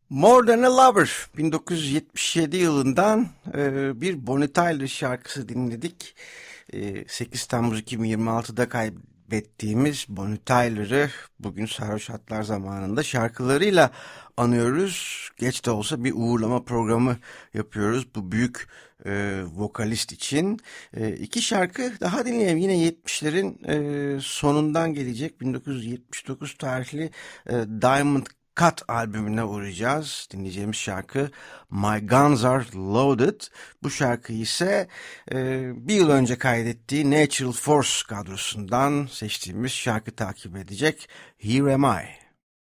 More Than a Lover 1977 yılından bir Bonnie Tyler şarkısı dinledik. 8 Temmuz 2026'da kaybettiğimiz Bonnie Tyler'ı bugün Sarhoş Hatlar zamanında şarkılarıyla anıyoruz. Geç de olsa bir uğurlama programı yapıyoruz bu büyük vokalist için. İki şarkı daha dinleyelim. Yine 70'lerin sonundan gelecek 1979 tarihli Diamond Cut albümüne uğrayacağız. Dinleyeceğimiz şarkı My Guns Are Loaded. Bu şarkıyı ise bir yıl önce kaydettiği Natural Force kadrosundan seçtiğimiz şarkı takip edecek. Here Am I.